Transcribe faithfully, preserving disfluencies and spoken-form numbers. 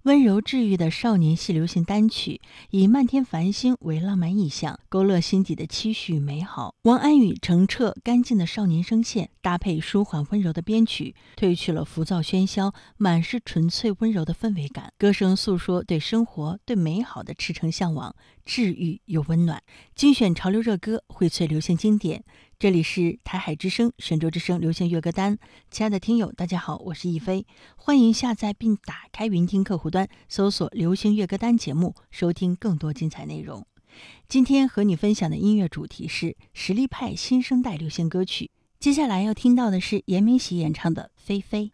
温柔治愈的少年系流行单曲，以漫天繁星为浪漫意象，勾勒心底的期许与美好。王安宇澄澈干净的少年声线，搭配舒缓温柔的编曲，褪去了浮躁喧嚣，满是纯粹温柔的氛围感。歌声诉说对生活、对美好的赤诚向往，治愈又温暖。精选潮流热歌，荟萃流行经典。这里是台海之声、神州之声流行乐歌单。亲爱的听友，大家好，我是亦菲，欢迎下载并打开云听客户端，搜索流行乐歌单节目，收听更多精彩内容。今天和你分享的音乐主题是实力派新生代流行歌曲。接下来要听到的是严明喜演唱的《菲菲》。